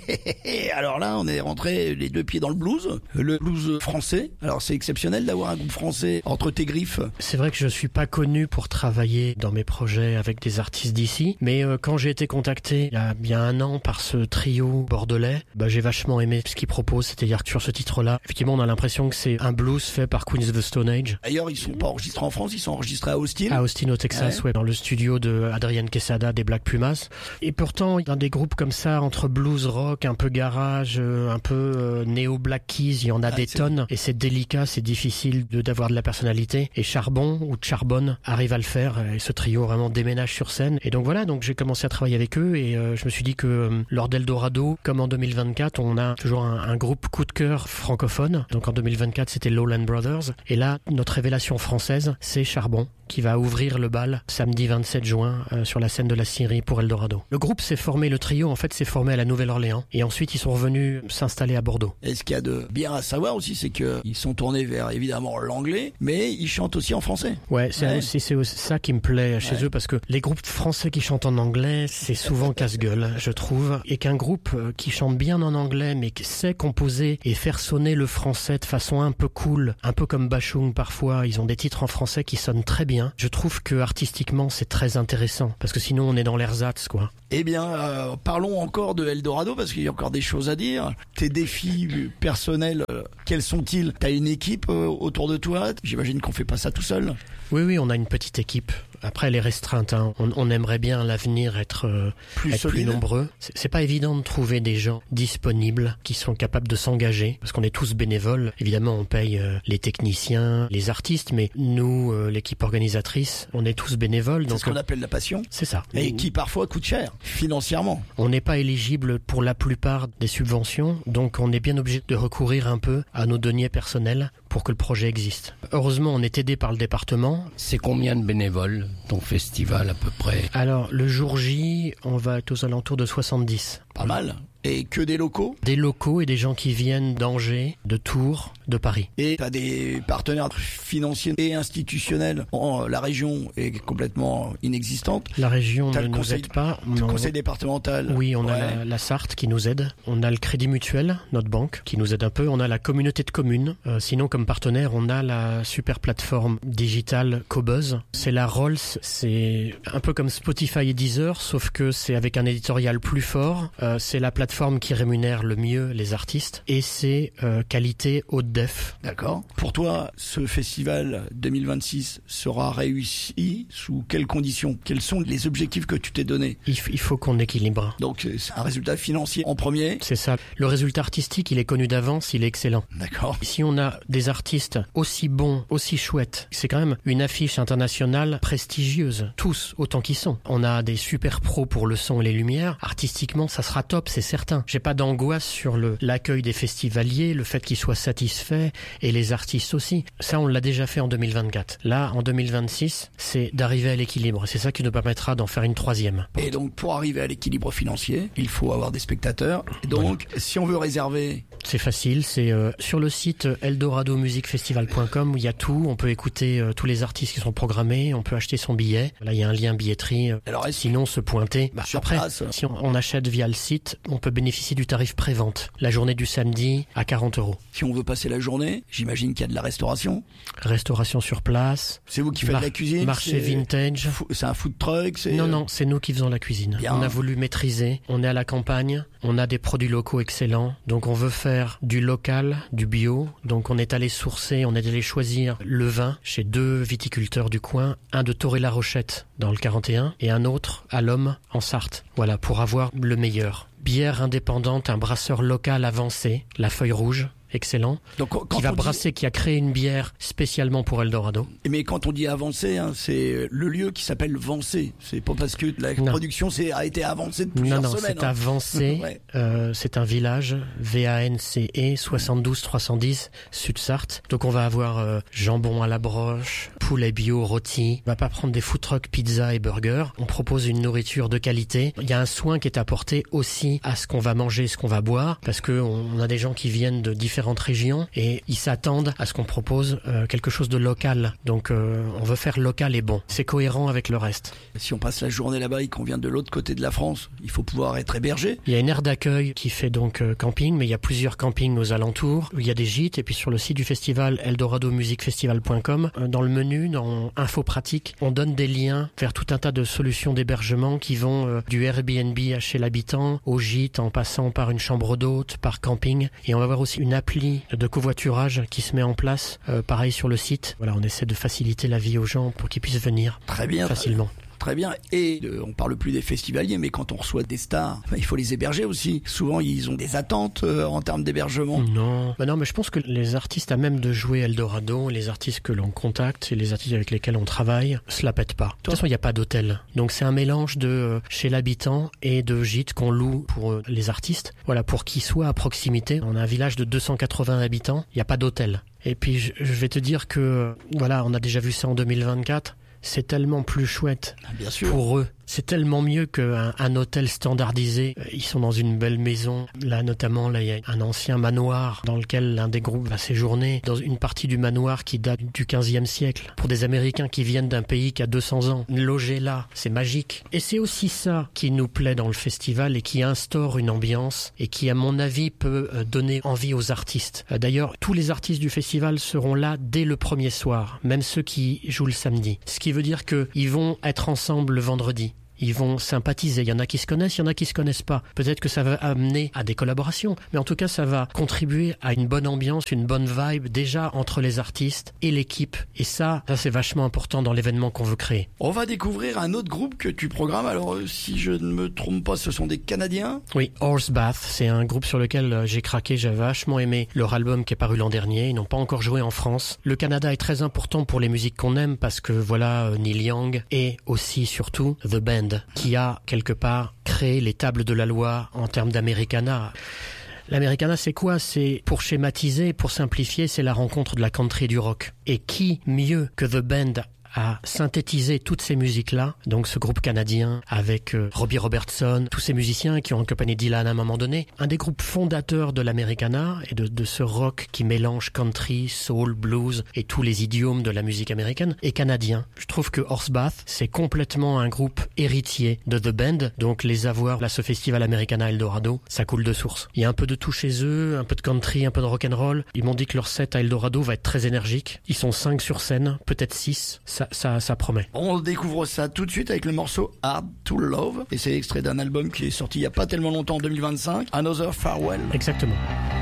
Alors là, on est rentré les deux pieds dans le blues français. Alors c'est exceptionnel d'avoir un groupe français entre tes griffes. C'est vrai que je suis pas connu pour travailler dans mes projets avec des artistes d'ici, mais quand j'ai été contacté il y a bien un an par ce trio bordelais, j'ai vachement aimé ce qu'ils proposent. C'est-à-dire que sur ce titre-là, effectivement, on a l'impression que c'est un blues fait par Queens of the Stone Age. D'ailleurs, ils sont pas enregistrés en France, ils sont enregistrés à Austin. À Austin, au Texas, ouais, dans le studio de Adrian Quesada des Black Pumas. Et pourtant, dans des groupes comme ça, entre blues rock, un peu garage, un peu néo Black Keys, il y en a des tonnes. Et c'est délicat, c'est difficile d'avoir de la personnalité. Et Charbon ou Charbonne arrive à le faire. Et ce trio vraiment déménage sur scène. Et donc voilà, donc j'ai commencé à travailler avec eux et je me suis dit que lors d'Eldorado, comme en 2024, on a toujours un groupe coup de cœur francophone. Donc en 2024, c'était Lowland Brothers. Et là, notre révélation française, c'est Charbon, qui va ouvrir le bal samedi 27 juin sur la scène de la Syrie pour Eldorado. Le groupe s'est formé, le trio en fait s'est formé à la Nouvelle-Orléans et ensuite ils sont revenus s'installer à Bordeaux. Et ce qu'il y a de bien à savoir aussi, c'est qu'ils sont tournés vers évidemment l'anglais, mais ils chantent aussi en français. Ouais, c'est aussi ça qui me plaît chez eux, parce que les groupes français qui chantent en anglais, c'est souvent casse-gueule, je trouve, et qu'un groupe qui chante bien en anglais mais qui sait composer et faire sonner le français de façon un peu cool, un peu comme Bashung parfois, ils ont des titres en français qui sonnent très bien. Je trouve que artistiquement c'est très intéressant, parce que sinon on est dans l'ersatz, quoi. Eh bien, parlons encore de Eldorado, parce qu'il y a encore des choses à dire. Tes défis personnels, quels sont-ils? T'as une équipe autour de toi? J'imagine qu'on fait pas ça tout seul. Oui, on a une petite équipe. Après, elle est restreinte, hein. On aimerait bien à l'avenir être plus nombreux. C'est pas évident de trouver des gens disponibles qui sont capables de s'engager, parce qu'on est tous bénévoles. Évidemment, on paye les techniciens, les artistes, mais nous, l'équipe organisatrice, on est tous bénévoles. C'est ce qu'on appelle la passion. C'est ça. Et qui parfois coûte cher, financièrement. On n'est pas éligible pour la plupart des subventions, donc on est bien obligé de recourir un peu à nos deniers personnels pour que le projet existe. Heureusement, on est aidé par le département. C'est combien de bénévoles, ton festival, à peu près? Alors, le jour J, on va être aux alentours de 70. Pas mal. Et que des locaux? Des locaux et des gens qui viennent d'Angers, de Tours, de Paris. Et t'as des partenaires financiers et institutionnels. La région est complètement inexistante. La région ne nous aide pas. Le conseil départemental. Oui, on a la Sarthe qui nous aide. On a le Crédit Mutuel, notre banque, qui nous aide un peu. On a la communauté de communes. Sinon, comme partenaire, on a la super plateforme digitale Cobuzz. C'est la Rolls. C'est un peu comme Spotify et Deezer, sauf que c'est avec un éditorial plus fort. C'est la plateforme qui rémunère le mieux les artistes et c'est qualité haute def. D'accord. Pour toi, ce festival 2026 sera réussi sous quelles conditions? Quels sont les objectifs que tu t'es donnés? Il faut qu'on équilibre. Donc c'est un résultat financier en premier? C'est ça. Le résultat artistique, il est connu d'avance, il est excellent. D'accord. Si on a des artistes aussi bons, aussi chouettes, c'est quand même une affiche internationale prestigieuse. Tous, autant qu'ils sont. On a des super pros pour le son et les lumières. Artistiquement, ça sera top, c'est certain. J'ai pas d'angoisse sur l'accueil des festivaliers, le fait qu'ils soient satisfaits et les artistes aussi. Ça, on l'a déjà fait en 2024. Là, en 2026, c'est d'arriver à l'équilibre. C'est ça qui nous permettra d'en faire une troisième. Et donc, pour arriver à l'équilibre financier, il faut avoir des spectateurs. Et donc, si on veut réserver... C'est facile, c'est sur le site eldoradomusicfestival.com où il y a tout. On peut écouter tous les artistes qui sont programmés, on peut acheter son billet. Là, il y a un lien billetterie. Alors, sinon, se pointer. Après, place, si on achète via le site, on peut bénéficier du tarif pré-vente. La journée du samedi à 40 €. Si on veut passer la journée, j'imagine qu'il y a de la restauration. Restauration sur place. C'est vous qui faites la cuisine? Marché vintage. C'est un food truck? Non, c'est nous qui faisons la cuisine. Bien. On a voulu maîtriser. On est à la campagne. On a des produits locaux excellents. Donc on veut faire du local, du bio. Donc on est allé sourcer, on est allé choisir le vin chez 2 viticulteurs du coin. Un de Torré-la-Rochette dans le 41 et un autre à l'Homme en Sarthe. Voilà, pour avoir le meilleur. Bière indépendante, un brasseur local avancé, la Feuille Rouge, excellent, donc, qui a créé une bière spécialement pour Eldorado. Mais quand on dit avancé, c'est le lieu qui s'appelle Vancé. C'est pas parce que la production a été avancée de plusieurs semaines. C'est avancé. C'est un village, VANCE, 72 310, Sud-Sarthe. Donc on va avoir jambon à la broche, poulet bio, rôti. On va pas prendre des food trucks, pizza et burgers. On propose une nourriture de qualité. Il y a un soin qui est apporté aussi à ce qu'on va manger, ce qu'on va boire, parce que on a des gens qui viennent de différents différentes régions et ils s'attendent à ce qu'on propose quelque chose de local. Donc on veut faire local et bon. C'est cohérent avec le reste. Si on passe la journée là-bas et qu'on vient de l'autre côté de la France, il faut pouvoir être hébergé. Il y a une aire d'accueil qui fait donc camping, mais il y a plusieurs campings aux alentours. Il y a des gîtes et puis sur le site du festival eldoradomusicfestival.com, dans le menu, dans Info pratique, on donne des liens vers tout un tas de solutions d'hébergement qui vont du Airbnb à chez l'habitant, au gîte en passant par une chambre d'hôte, par camping. Et on va avoir aussi une appli de covoiturage qui se met en place, pareil sur le site. Voilà, on essaie de faciliter la vie aux gens pour qu'ils puissent venir très bien, facilement. Très bien. Et on parle plus des festivaliers, mais quand on reçoit des stars, il faut les héberger aussi. Souvent, ils ont des attentes en termes d'hébergement. Non, mais je pense que les artistes, à même de jouer Eldorado, les artistes que l'on contacte et les artistes avec lesquels on travaille, se la pètent pas. De toute façon, il n'y a pas d'hôtel. Donc c'est un mélange de chez l'habitant et de gîtes qu'on loue pour les artistes. Voilà, pour qu'ils soient à proximité. On a un village de 280 habitants, il n'y a pas d'hôtel. Et puis je vais te dire que, voilà, on a déjà vu ça en 2024. C'est tellement plus chouette pour eux. C'est tellement mieux qu'un hôtel standardisé. Ils sont dans une belle maison. Là, notamment, il y a un ancien manoir dans lequel l'un des groupes va séjourner. Dans une partie du manoir qui date du 15e siècle. Pour des Américains qui viennent d'un pays qui a 200 ans. Loger là, c'est magique. Et c'est aussi ça qui nous plaît dans le festival et qui instaure une ambiance et qui, à mon avis, peut donner envie aux artistes. D'ailleurs, tous les artistes du festival seront là dès le premier soir. Même ceux qui jouent le samedi. Ce qui veut dire qu'ils vont être ensemble le vendredi. Ils vont sympathiser. Il y en a qui se connaissent, il y en a qui se connaissent pas. Peut-être que ça va amener à des collaborations, mais en tout cas, ça va contribuer à une bonne ambiance, une bonne vibe déjà entre les artistes et l'équipe. Et ça c'est vachement important dans l'événement qu'on veut créer. On va découvrir un autre groupe que tu programmes. Alors, si je ne me trompe pas, ce sont des Canadiens. Oui, Horsebath, c'est un groupe sur lequel j'ai craqué. J'ai vachement aimé leur album qui est paru l'an dernier. Ils n'ont pas encore joué en France. Le Canada est très important pour les musiques qu'on aime parce que voilà, Neil Young et aussi surtout The Band, qui a quelque part créé les tables de la loi en termes d'Americana. L'Americana, c'est quoi? C'est, pour schématiser, pour simplifier, c'est la rencontre de la country et du rock. Et qui mieux que The Band a synthétisé toutes ces musiques-là, donc ce groupe canadien avec Robbie Robertson, tous ces musiciens qui ont accompagné Dylan à un moment donné, un des groupes fondateurs de l'Americana et de ce rock qui mélange country, soul, blues et tous les idiomes de la musique américaine, est canadien. Je trouve que Horsebath, c'est complètement un groupe héritier de The Band, donc les avoir là, ce festival Americana Eldorado, ça coule de source. Il y a un peu de tout chez eux, un peu de country, un peu de rock'n'roll. Ils m'ont dit que leur set à Eldorado va être très énergique. Ils sont 5 sur scène, peut-être 6. Ça promet. On découvre ça tout de suite avec le morceau Hard to Love. Et c'est extrait d'un album qui est sorti il n'y a pas tellement longtemps, en 2025. Another Farewell. Exactement.